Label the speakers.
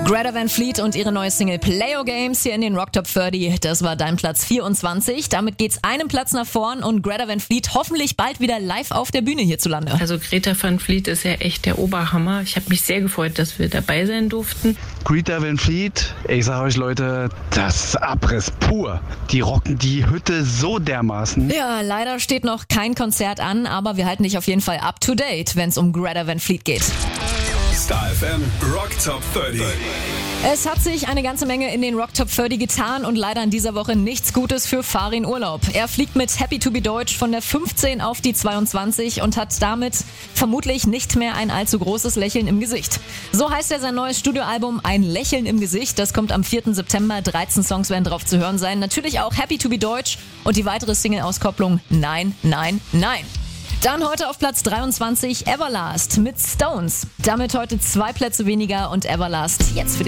Speaker 1: Greta Van Fleet und ihre neue Single Play Your Games hier in den Rock Top 30. Das war dein Platz 24. Damit geht's einen Platz nach vorn und Greta Van Fleet hoffentlich bald wieder live auf der Bühne hierzulande.
Speaker 2: Also Greta Van Fleet ist ja echt der Oberhammer. Ich habe mich sehr gefreut, dass wir dabei sein durften.
Speaker 3: Greta Van Fleet, ich sag euch Leute, das ist Abriss pur. Die rocken die Hütte so dermaßen.
Speaker 1: Ja, leider steht noch kein Konzert an, aber wir halten dich auf jeden Fall up to date, wenn es um Greta Van Fleet geht.
Speaker 4: Star FM Rock Top 30.
Speaker 1: Es hat sich eine ganze Menge in den Rock Top 30 getan und leider in dieser Woche nichts Gutes für Farin Urlaub. Er fliegt mit Happy to be Deutsch von der 15 auf die 22 und hat damit vermutlich nicht mehr ein allzu großes Lächeln im Gesicht. So heißt ja sein neues Studioalbum Ein Lächeln im Gesicht. Das kommt am 4. September. 13 Songs werden drauf zu hören sein. Natürlich auch Happy to be Deutsch und die weitere Single-Auskopplung Nein, Nein, Nein. Dann heute auf Platz 23 Everlast mit Stones. Damit heute 2 Plätze weniger und Everlast jetzt für